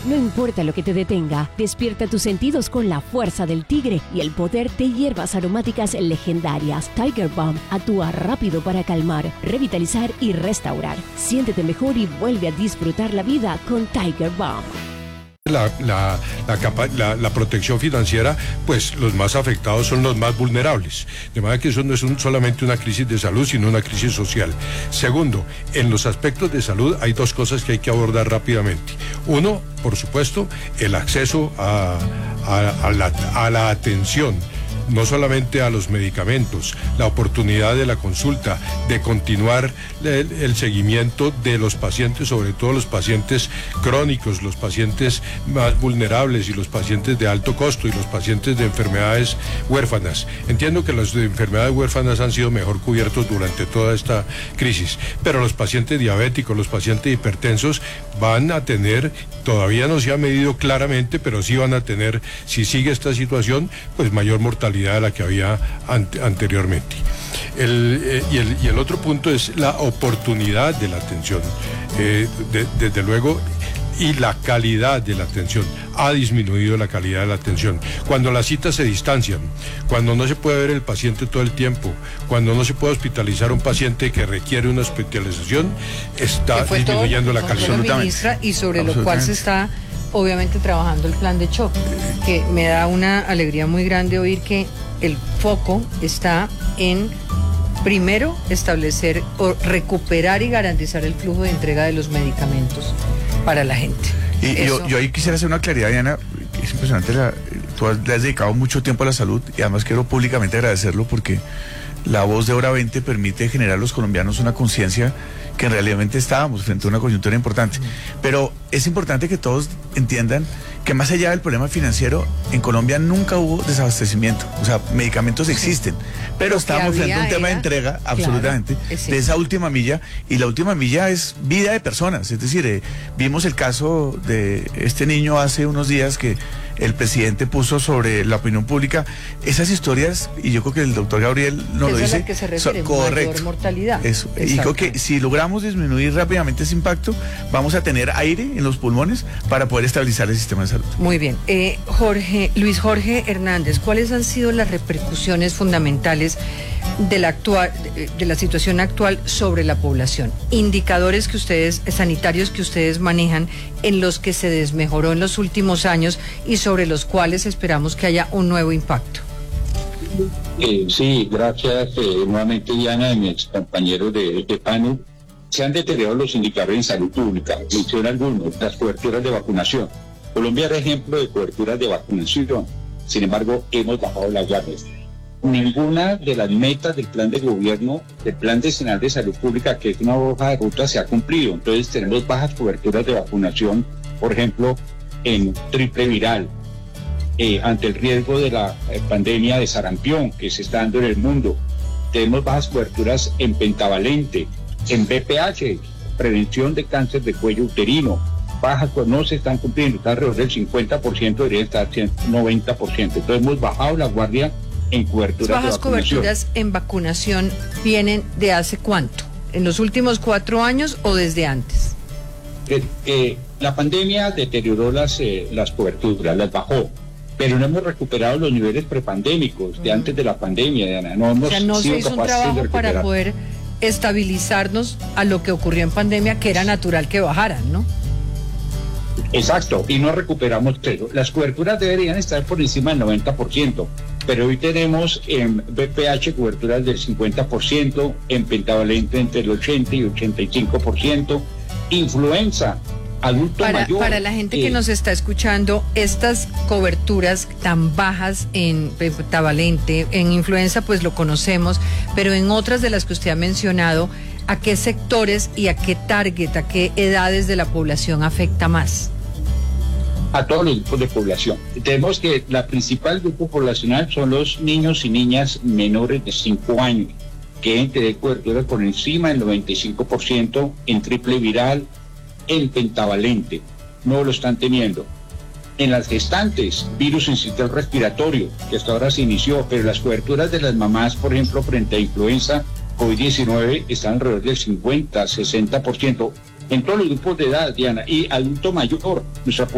No importa lo que te detenga, despierta tus sentidos con la fuerza del tigre y el poder de hierbas aromáticas legendarias. Tiger Balm actúa rápido para calmar, revitalizar y restaurar. Siéntete mejor y vuelve a disfrutar la vida con Tiger Balm. La protección financiera, pues los más afectados son los más vulnerables. De manera que eso no es solamente una crisis de salud, sino una crisis social. Segundo, en los aspectos de salud hay dos cosas que hay que abordar rápidamente. Uno, por supuesto, el acceso a la atención, no solamente a los medicamentos, la oportunidad de la consulta, de continuar el seguimiento de los pacientes, sobre todo los pacientes crónicos, los pacientes más vulnerables y los pacientes de alto costo y los pacientes de enfermedades huérfanas. Entiendo que las enfermedades huérfanas han sido mejor cubiertos durante toda esta crisis, pero los pacientes diabéticos, los pacientes hipertensos van a tener, todavía no se ha medido claramente, pero sí van a tener, si sigue esta situación, pues mayor mortalidad de la que había anteriormente. Y el otro punto es la oportunidad de la atención. Desde luego, y la calidad de la atención. Ha disminuido la calidad de la atención. Cuando las citas se distancian, cuando no se puede ver el paciente todo el tiempo, cuando no se puede hospitalizar a un paciente que requiere una hospitalización, está disminuyendo la calidad. Ministra, y sobre lo cual se está obviamente trabajando el plan de choque, que me da una alegría muy grande oír que el foco está en, primero, establecer o recuperar y garantizar el flujo de entrega de los medicamentos para la gente. Y yo ahí quisiera hacer una claridad, Diana. Es impresionante, tú le has dedicado mucho tiempo a la salud y además quiero públicamente agradecerlo porque la voz de Hora 20 permite generar a los colombianos una conciencia que realmente estábamos frente a una coyuntura importante. Pero es importante que todos entiendan que más allá del problema financiero, en Colombia nunca hubo desabastecimiento. O sea, medicamentos existen, pero estábamos frente a un tema de entrega, absolutamente, de esa última milla, y la última milla es vida de personas. Es decir, vimos el caso de este niño hace unos días que el presidente puso sobre la opinión pública. Esas historias, y yo creo que el doctor Gabriel nos lo dice, es la que se refiere, mayor mortalidad. Eso. Y creo que si logramos disminuir rápidamente ese impacto, vamos a tener aire en los pulmones para poder estabilizar el sistema de salud. Muy bien. Luis Jorge Hernández, ¿cuáles han sido las repercusiones fundamentales de la situación actual sobre la población? Indicadores sanitarios que ustedes manejan, en los que se desmejoró en los últimos años y sobre los cuales esperamos que haya un nuevo impacto. Sí, gracias nuevamente, Diana, y mis compañeros de panel. Se han deteriorado los indicadores en salud pública. Menciono algunos: las coberturas de vacunación. Colombia era ejemplo de coberturas de vacunación. Sin embargo, hemos bajado la guardia. Ninguna de las metas del plan de gobierno, del Plan Decenal de Salud Pública, que es una hoja de ruta, se ha cumplido. Entonces tenemos bajas coberturas de vacunación, por ejemplo, en triple viral, ante el riesgo de la pandemia de sarampión que se está dando en el mundo. Tenemos bajas coberturas en pentavalente, en BPH, prevención de cáncer de cuello uterino. Bajas pues no se están cumpliendo, está alrededor del 50%, debería estar 90%. Entonces hemos bajado la guardia en cobertura de vacunación. ¿Bajas coberturas en vacunación vienen de hace cuánto? ¿En los últimos 4 años o desde antes? La pandemia deterioró las coberturas, las bajó, pero no hemos recuperado los niveles prepandémicos de antes de la pandemia, Diana. No se hizo un trabajo para poder estabilizarnos a lo que ocurrió en pandemia, que era natural que bajaran, ¿no? Exacto, y no recuperamos eso. Las coberturas deberían estar por encima del 90%, pero hoy tenemos en BPH coberturas del 50%, en pentavalente entre el 80 y 85%, influenza, adulto mayor. Para la gente que nos está escuchando, estas coberturas tan bajas en pentavalente, en influenza pues lo conocemos, pero en otras de las que usted ha mencionado, ¿a qué sectores y a qué target, a qué edades de la población afecta más? A todos los grupos de población. Tenemos que la principal grupo poblacional son los niños y niñas menores de 5 años, que deben tener cobertura por encima del 95% en triple viral, en pentavalente. No lo están teniendo. En las gestantes, virus sincitial respiratorio, que hasta ahora se inició, pero las coberturas de las mamás, por ejemplo, frente a influenza COVID-19, están alrededor del 50, 60%. En todos los grupos de edad, Diana, y adulto mayor, nuestra